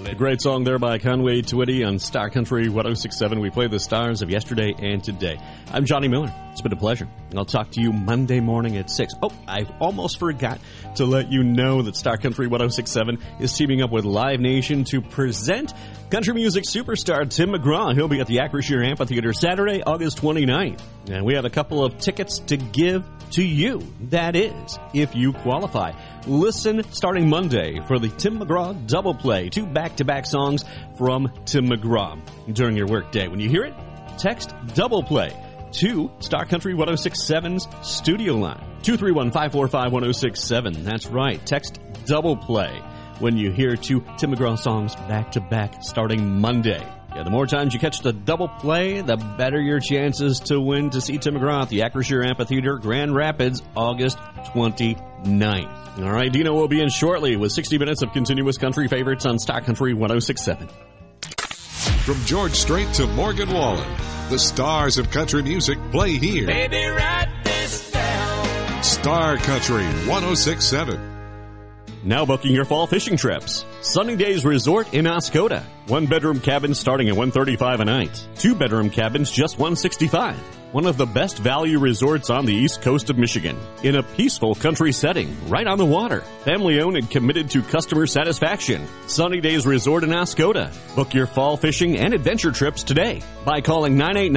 A great song there by Conway Twitty on Star Country 106.7. We play the stars of yesterday and today. I'm Johnny Miller. It's been a pleasure. I'll talk to you Monday morning at 6. Oh, I've almost forgot to let you know that Star Country 106.7 is teaming up with Live Nation to present country music superstar Tim McGraw. He'll be at the Acrisure Amphitheater Saturday, August 29th. And we have a couple of tickets to give to you. That is, if you qualify. Listen starting Monday for the Tim McGraw Double Play, 2 back-to-back songs from Tim McGraw during your workday. When you hear it, text Double Play to Star Country 106.7's studio line, 231-545-1067. That's right, text Double Play when you hear 2 Tim McGraw songs back-to-back starting Monday. Yeah, the more times you catch the double play, the better your chances to win to see Tim McGraw at the Acrisure Amphitheater, Grand Rapids, August 29th. All right, Dino will be in shortly with 60 minutes of continuous country favorites on Star Country 106.7. From George Strait to Morgan Wallen, the stars of country music play here. Baby, write this down. Star Country 106.7. Now booking your fall fishing trips. Sunny Days Resort in Oscoda. 1-bedroom cabins starting at $135 a night. 2-bedroom cabins just $165. One of the best value resorts on the east coast of Michigan. In a peaceful country setting, right on the water. Family owned and committed to customer satisfaction. Sunny Days Resort in Oscoda. Book your fall fishing and adventure trips today by calling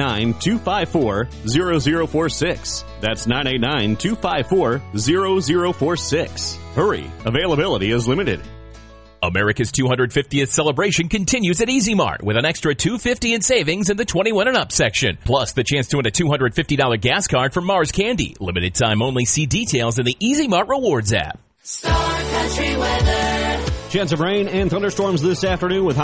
989-254-0046. That's 989-254-0046. Hurry, availability is limited. America's 250th celebration continues at Easy Mart with an extra $250 in savings in the 21 and up section. Plus the chance to win a $250 gas card from Mars Candy. Limited time only. See details in the Easy Mart Rewards app. Star Country weather. Chance of rain and thunderstorms this afternoon with